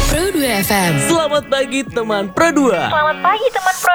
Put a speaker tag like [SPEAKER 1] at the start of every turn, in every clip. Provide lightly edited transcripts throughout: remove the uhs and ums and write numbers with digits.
[SPEAKER 1] Pro 2 FM.
[SPEAKER 2] Selamat pagi teman Pro 2.
[SPEAKER 3] Selamat pagi teman Pro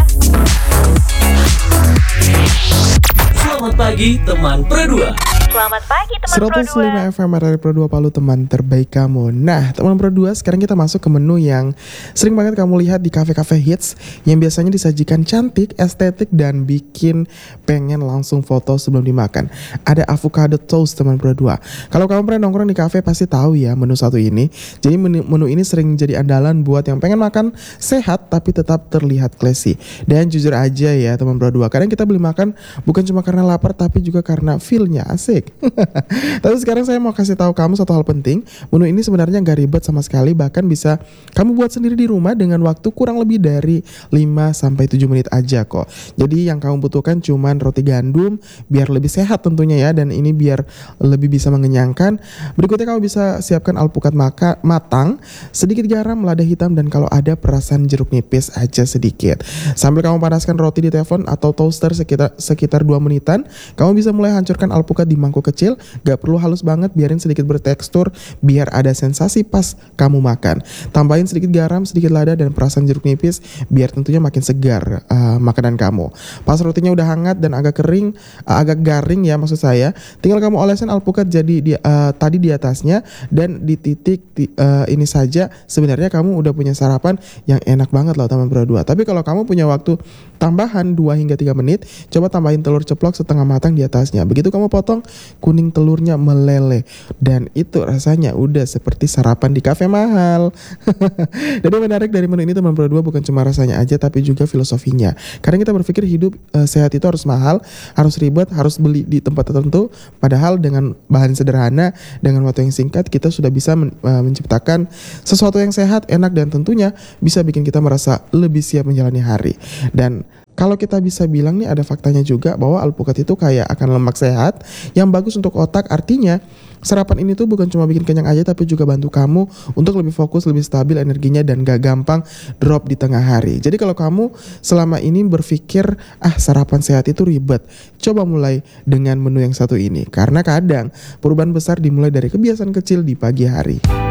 [SPEAKER 3] 2.
[SPEAKER 2] Selamat pagi teman Pro 2.
[SPEAKER 3] Selamat pagi teman Pro 2.
[SPEAKER 4] 105 FM dari Pro 2 Palu, teman terbaik kamu. Nah, teman Pro 2, sekarang kita masuk ke menu yang sering banget kamu lihat di kafe-kafe hits, yang biasanya disajikan cantik, estetik, dan bikin pengen langsung foto sebelum dimakan. Ada avocado toast, teman Pro 2. Kalau kamu pernah nongkrong di kafe pasti tahu ya menu satu ini. Jadi menu ini sering jadi andalan buat yang pengen makan sehat tapi tetap terlihat classy. Dan jujur aja ya teman Pro 2, kadang kita beli makan bukan cuma karena lapar tapi juga karena feel-nya asik. Tapi sekarang saya mau kasih tahu kamu satu hal penting. Menu ini sebenarnya gak ribet sama sekali, bahkan bisa kamu buat sendiri di rumah dengan waktu kurang lebih dari 5-7 menit aja kok. Jadi yang kamu butuhkan cuman roti gandum biar lebih sehat tentunya ya, dan ini biar lebih bisa mengenyangkan. Berikutnya kamu bisa siapkan alpukat matang, sedikit garam, lada hitam, dan kalau ada perasan jeruk nipis aja sedikit. Sambil kamu panaskan roti di teflon atau toaster sekitar 2 menitan, kamu bisa mulai hancurkan alpukat di mangkuk kecil. Gak perlu halus banget, biarin sedikit bertekstur biar ada sensasi pas kamu makan. Tambahin sedikit garam, sedikit lada, dan perasan jeruk nipis biar tentunya makin segar makanan kamu. Pas rotinya udah hangat dan agak garing ya maksud saya, tinggal kamu olesin alpukat jadi tadi di atasnya, dan di titik ini saja sebenarnya kamu udah punya sarapan yang enak banget loh teman Pro 2. Tapi kalau kamu punya waktu tambahan 2 hingga 3 menit, coba tambahin telur ceplok setengah matang di atasnya. Begitu kamu potong, kuning telurnya meleleh, dan itu rasanya udah seperti sarapan di kafe mahal. Dan yang menarik dari menu ini teman Pro 2 bukan cuma rasanya aja tapi juga filosofinya. Karena kita berpikir hidup sehat itu harus mahal, harus ribet, harus beli di tempat tertentu. Padahal dengan bahan sederhana, dengan waktu yang singkat, kita sudah bisa menciptakan sesuatu yang sehat, enak, dan tentunya bisa bikin kita merasa lebih siap menjalani hari. Dan kalau kita bisa bilang nih, ada faktanya juga bahwa alpukat itu kaya akan lemak sehat yang bagus untuk otak. Artinya sarapan ini tuh bukan cuma bikin kenyang aja tapi juga bantu kamu untuk lebih fokus, lebih stabil energinya, dan gak gampang drop di tengah hari. Jadi kalau kamu selama ini berpikir sarapan sehat itu ribet, coba mulai dengan menu yang satu ini. Karena kadang perubahan besar dimulai dari kebiasaan kecil di pagi hari.